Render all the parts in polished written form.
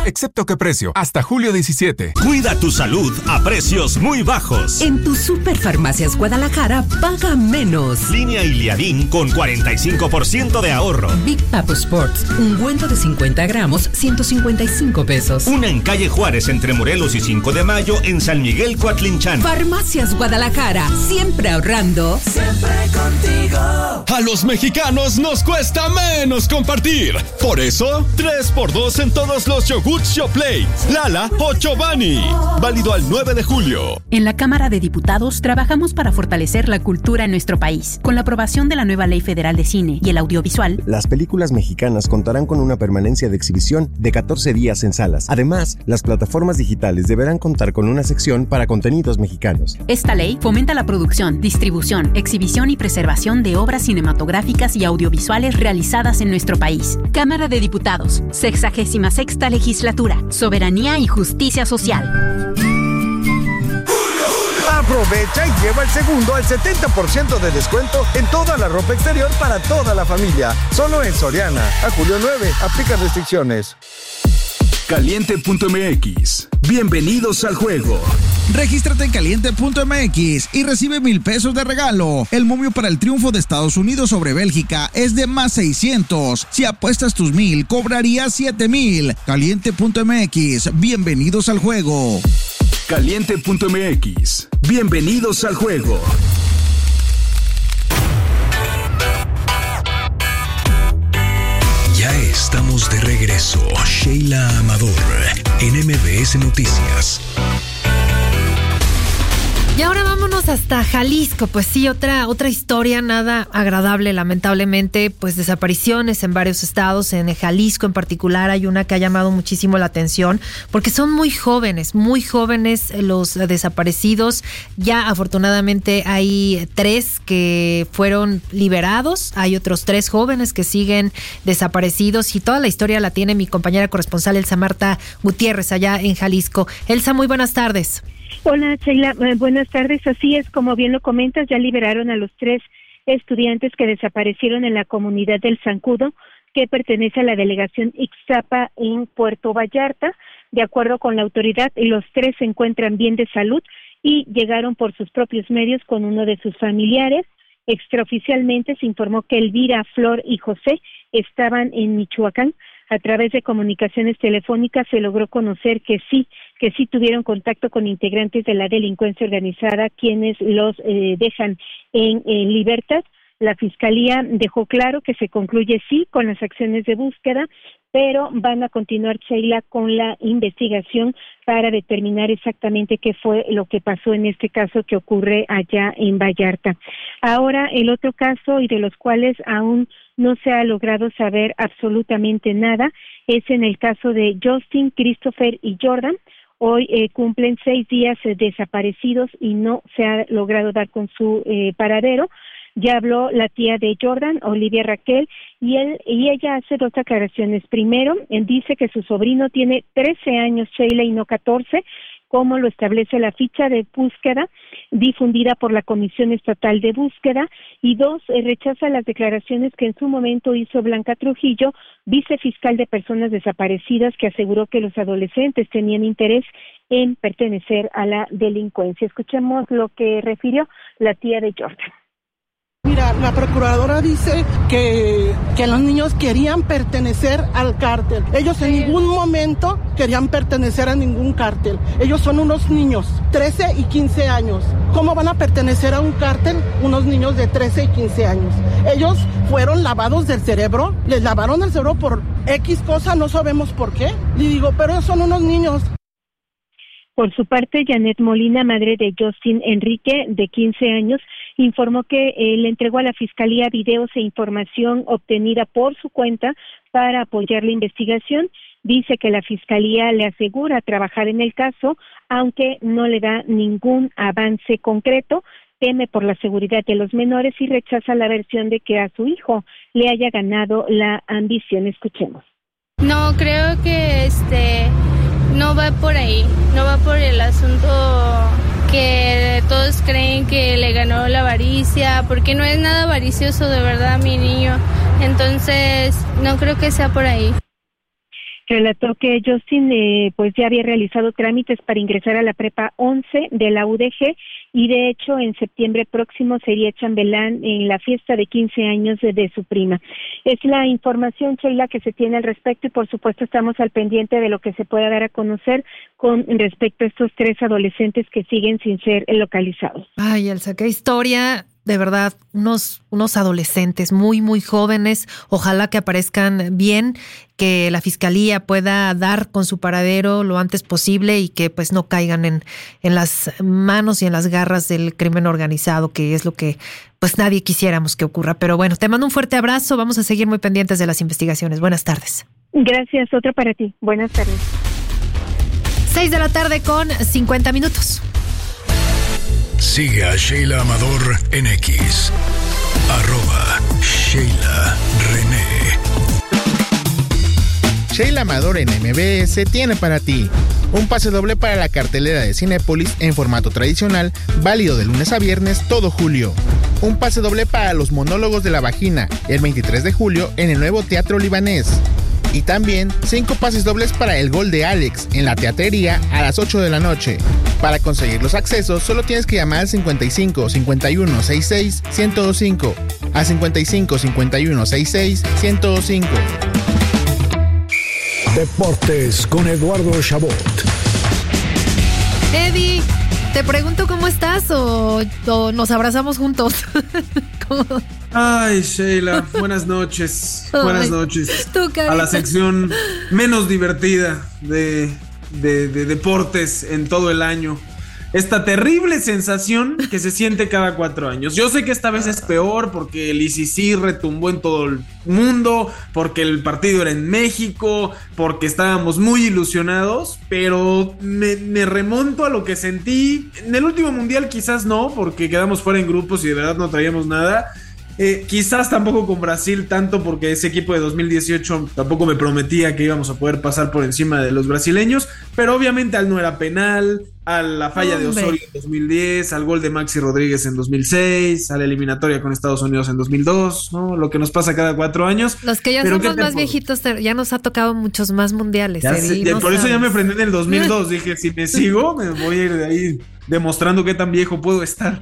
excepto qué precio, hasta julio 17. Cuida tu salud a precios muy bajos. En tu Superfarmacias Guadalajara, paga menos. Línea Iliadin con 45% de ahorro. Big Papo Sports, ungüento de 50 gramos, 155 pesos. Una en calle Juárez, entre Morelos y 5 de Mayo, en San Miguel, Coatlinchán. Farmacias Guadalajara, siempre ahorrando. Siempre contigo. A los mexicanos nos cuesta menos compartir. Por eso, 3x2 en todos los yogurts Yoplait, Lala o Chobani. Válido al 9 de julio. En la Cámara de Diputados trabajamos para fortalecer la cultura en nuestro país. Con la aprobación de la nueva Ley Federal de Cine y el Audiovisual, las películas mexicanas contarán con una permanencia de exhibición de 14 días en salas. Además, las plataformas digitales deberán contar con una sección para contenidos mexicanos. Esta ley fomenta la producción, distribución, exhibición y preservación de obras cinematográficas y audiovisuales realizadas en nuestro país. Cámara de Diputados, 66ª Legislatura, Soberanía y Justicia Social. Aprovecha y lleva el segundo al 70% de descuento en toda la ropa exterior para toda la familia. Solo en Soriana. A julio 9. Aplica restricciones. Caliente.mx. Bienvenidos al juego. Regístrate en Caliente.mx y recibe 1,000 pesos de regalo. El momio para el triunfo de Estados Unidos sobre Bélgica es de más 600. Si apuestas tus 1,000, cobrarías 7,000. Caliente.mx. Bienvenidos al juego. Caliente.mx. Bienvenidos al juego. Ya estamos de regreso. Sheila Amador en MBS Noticias. Y ahora vámonos hasta Jalisco. Pues sí, otra historia nada agradable, lamentablemente, pues desapariciones en varios estados. En Jalisco en particular hay una que ha llamado muchísimo la atención porque son muy jóvenes los desaparecidos. Ya afortunadamente hay 3 que fueron liberados, hay otros 3 jóvenes que siguen desaparecidos y toda la historia la tiene mi compañera corresponsal Elsa Marta Gutiérrez allá en Jalisco. Elsa, muy buenas tardes. Hola, Sheila, buenas tardes. Así es, como bien lo comentas, ya liberaron a los 3 estudiantes que desaparecieron en la comunidad del Zancudo, que pertenece a la delegación Ixtapa en Puerto Vallarta. De acuerdo con la autoridad, los 3 se encuentran bien de salud y llegaron por sus propios medios con uno de sus familiares. Extraoficialmente se informó que Elvira, Flor y José estaban en Michoacán. A través de comunicaciones telefónicas se logró conocer que sí tuvieron contacto con integrantes de la delincuencia organizada, quienes los dejan en libertad. La Fiscalía dejó claro que se concluye sí con las acciones de búsqueda, pero van a continuar, Sheila, con la investigación para determinar exactamente qué fue lo que pasó en este caso que ocurre allá en Vallarta. Ahora, el otro caso, y de los cuales aún no se ha logrado saber absolutamente nada, es en el caso de Justin, Christopher y Jordan. Hoy cumplen 6 días desaparecidos y no se ha logrado dar con su paradero. Ya habló la tía de Jordan, Olivia Raquel, y ella hace 2 aclaraciones. Primero, él dice que su sobrino tiene 13 años, Sheila, y no 14, como lo establece la ficha de búsqueda difundida por la Comisión Estatal de Búsqueda. Y 2, rechaza las declaraciones que en su momento hizo Blanca Trujillo, vicefiscal de personas desaparecidas, que aseguró que los adolescentes tenían interés en pertenecer a la delincuencia. Escuchemos lo que refirió la tía de Jordan. Mira, la procuradora dice que los niños querían pertenecer al cártel. Ellos en ningún momento querían pertenecer a ningún cártel. Ellos son unos niños, 13 y 15 años. ¿Cómo van a pertenecer a un cártel unos niños de 13 y 15 años? Ellos fueron lavados del cerebro, les lavaron el cerebro por X cosa, no sabemos por qué. Y digo, pero son unos niños. Por su parte, Janet Molina, madre de Justin Enrique, de 15 años, informó que le entregó a la Fiscalía videos e información obtenida por su cuenta para apoyar la investigación. Dice que la Fiscalía le asegura trabajar en el caso, aunque no le da ningún avance concreto. Teme por la seguridad de los menores y rechaza la versión de que a su hijo le haya ganado la ambición. Escuchemos. No, creo que no va por ahí, no va por el asunto que todos creen que le ganó la avaricia, porque no es nada avaricioso de verdad mi niño, entonces no creo que sea por ahí. Relató que Justin pues ya había realizado trámites para ingresar a la prepa 11 de la UDG y de hecho en septiembre próximo sería chambelán en la fiesta de 15 años de su prima. Es la información, Sheila, que se tiene al respecto y por supuesto estamos al pendiente de lo que se pueda dar a conocer con respecto a estos 3 adolescentes que siguen sin ser localizados. Ay, Elsa, qué historia. De verdad, unos adolescentes muy, muy jóvenes, ojalá que aparezcan bien, que la fiscalía pueda dar con su paradero lo antes posible y que pues no caigan en las manos y en las garras del crimen organizado, que es lo que pues nadie quisiéramos que ocurra. Pero bueno, te mando un fuerte abrazo, vamos a seguir muy pendientes de las investigaciones. Buenas tardes. Gracias, otra para ti. Buenas tardes. 6:50 p.m. Sigue a Sheila Amador en X. @Sheila René. Sheila Amador en MBS tiene para ti un pase doble para la cartelera de Cinépolis en formato tradicional, válido de lunes a viernes todo julio. Un pase doble para los monólogos de la vagina el 23 de julio en el nuevo Teatro Libanés. Y también 5 pases dobles para El Gol de Alex en la Teatrería a las 8 de la noche. Para conseguir los accesos solo tienes que llamar al 55 51 66 1025 a 55 51 66 1025. Deportes con Eduardo Chabot. Eddie, te pregunto cómo estás o nos abrazamos juntos. Ay, Sheila, buenas noches. Buenas noches. A la sección menos divertida de deportes en todo el año. Esta terrible sensación que se siente cada 4 años. Yo sé que esta vez es peor porque el ICC retumbó en todo el mundo, porque el partido era en México, porque estábamos muy ilusionados, pero me remonto a lo que sentí en el último mundial. Quizás no, porque quedamos fuera en grupos y de verdad no traíamos nada. Quizás tampoco con Brasil tanto, porque ese equipo de 2018 tampoco me prometía que íbamos a poder pasar por encima de los brasileños, pero obviamente al no era penal, a la falla de Osorio en 2010, al gol de Maxi Rodríguez en 2006, a la eliminatoria con Estados Unidos en 2002, ¿no? Lo que nos pasa cada 4 años. Los que ya somos más viejitos, ya nos ha tocado muchos más mundiales. Por eso ya me frené en el 2002, dije, si me sigo, me voy a ir de ahí demostrando qué tan viejo puedo estar.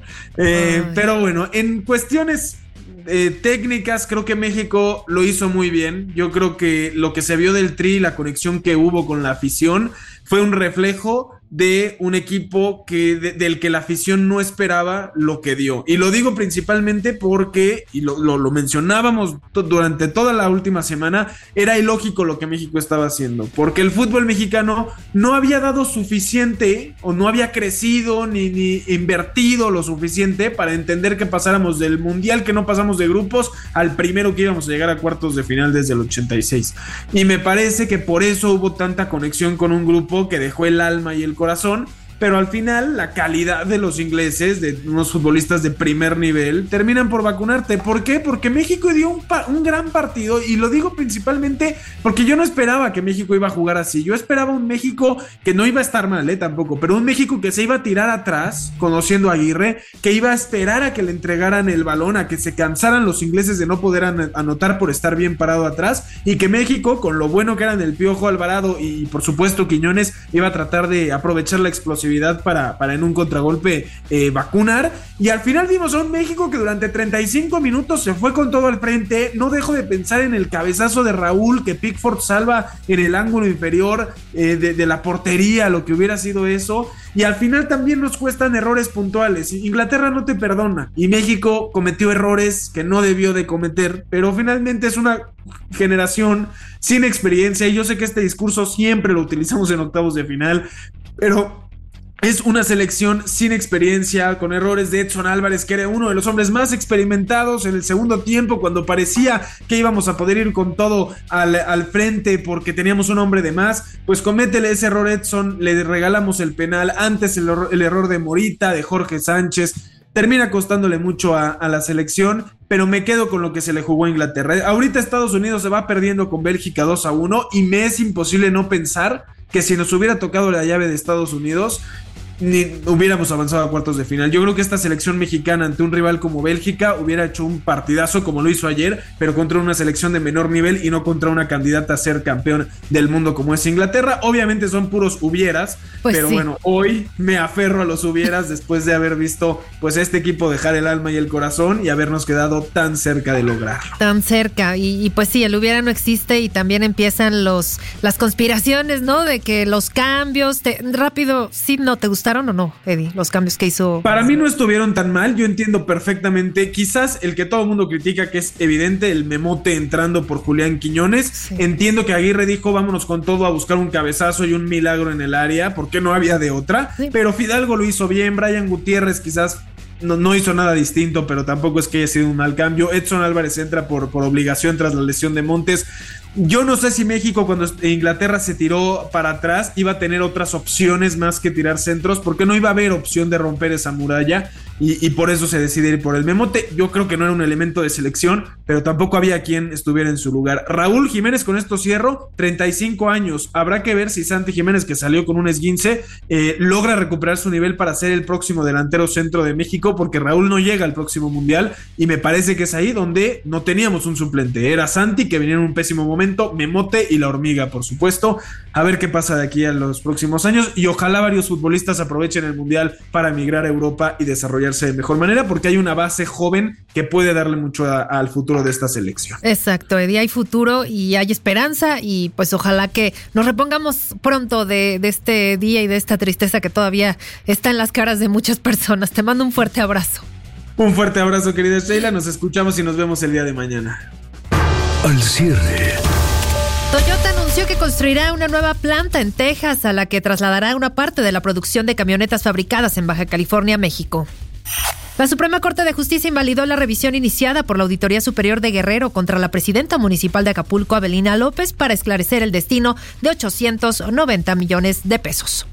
Pero bueno, en cuestiones técnicas, creo que México lo hizo muy bien. Yo creo que lo que se vio del Tri, la conexión que hubo con la afición, fue un reflejo de un equipo del que la afición no esperaba lo que dio. Y lo digo principalmente porque, y lo mencionábamos durante toda la última semana, era ilógico lo que México estaba haciendo, porque el fútbol mexicano no había dado suficiente, o no había crecido ni invertido lo suficiente para entender que pasáramos del mundial que no pasamos de grupos al primero que íbamos a llegar a cuartos de final desde el 86. Y me parece que por eso hubo tanta conexión con un grupo que dejó el alma y el corazón, pero al final la calidad de los ingleses, de unos futbolistas de primer nivel, terminan por vacunarte. ¿Por qué? Porque México dio un gran partido, y lo digo principalmente porque yo no esperaba que México iba a jugar así. Yo esperaba un México que no iba a estar mal, tampoco, pero un México que se iba a tirar atrás, conociendo a Aguirre, que iba a esperar a que le entregaran el balón, a que se cansaran los ingleses de no poder anotar por estar bien parado atrás, y que México, con lo bueno que eran el Piojo Alvarado y por supuesto Quiñones, iba a tratar de aprovechar la explosividad para en un contragolpe vacunar. Y al final vimos a un México que durante 35 minutos se fue con todo al frente. No dejo de pensar en el cabezazo de Raúl que Pickford salva en el ángulo inferior de la portería, lo que hubiera sido eso. Y al final también nos cuestan errores puntuales. Inglaterra no te perdona, y México cometió errores que no debió de cometer, pero finalmente es una generación sin experiencia, y yo sé que este discurso siempre lo utilizamos en octavos de final, pero es una selección sin experiencia, con errores de Edson Álvarez, que era uno de los hombres más experimentados en el segundo tiempo, cuando parecía que íbamos a poder ir con todo al frente porque teníamos un hombre de más. Pues cométele ese error Edson, le regalamos el penal, antes el error de Morita, de Jorge Sánchez, termina costándole mucho a la selección, pero me quedo con lo que se le jugó a Inglaterra. Ahorita Estados Unidos se va perdiendo con Bélgica 2-1, y me es imposible no pensar que si nos hubiera tocado la llave de Estados Unidos, ni hubiéramos avanzado a cuartos de final. Yo creo que esta selección mexicana ante un rival como Bélgica hubiera hecho un partidazo como lo hizo ayer, pero contra una selección de menor nivel y no contra una candidata a ser campeón del mundo como es Inglaterra. Obviamente son puros hubieras, pues pero sí. Bueno, hoy me aferro a los hubieras después de haber visto pues este equipo dejar el alma y el corazón y habernos quedado tan cerca de lograrlo. Tan cerca, y pues sí, el hubiera no existe, y también empiezan las conspiraciones, ¿no? De que los cambios, rápido, ¿sí no te gustaron o no, Eddie? Los cambios que hizo. Para mí no estuvieron tan mal, yo entiendo perfectamente, quizás el que todo el mundo critica, que es evidente, el memote entrando por Julián Quiñones. Sí. Entiendo que Aguirre dijo, vámonos con todo a buscar un cabezazo y un milagro en el área, porque no había de otra, sí. Pero Fidalgo lo hizo bien, Brian Gutiérrez quizás no hizo nada distinto, pero tampoco es que haya sido un mal cambio. Edson Álvarez entra por obligación tras la lesión de Montes. Yo no sé si México, cuando Inglaterra se tiró para atrás, iba a tener otras opciones más que tirar centros, porque no iba a haber opción de romper esa muralla, y por eso se decide ir por el memote. Yo creo que no era un elemento de selección, pero tampoco había quien estuviera en su lugar. Raúl Jiménez, con esto cierro, 35 años. Habrá que ver si Santi Jiménez, que salió con un esguince, logra recuperar su nivel para ser el próximo delantero centro de México, porque Raúl no llega al próximo mundial, y me parece que es ahí donde no teníamos un suplente. Era Santi, que venía en un pésimo momento, Memote y la hormiga, por supuesto. A ver qué pasa de aquí a los próximos años, y ojalá varios futbolistas aprovechen el mundial para emigrar a Europa y desarrollarse de mejor manera, porque hay una base joven que puede darle mucho al futuro de esta selección. Exacto, Eddie, hay futuro y hay esperanza, y pues ojalá que nos repongamos pronto de este día y de esta tristeza que todavía está en las caras de muchas personas. Te mando un fuerte abrazo. Un fuerte abrazo, querida Sheila, nos escuchamos y nos vemos el día de mañana. Al cierre. Toyota anunció que construirá una nueva planta en Texas, a la que trasladará una parte de la producción de camionetas fabricadas en Baja California, México. La Suprema Corte de Justicia invalidó la revisión iniciada por la Auditoría Superior de Guerrero contra la presidenta municipal de Acapulco, Avelina López, para esclarecer el destino de 890 millones de pesos.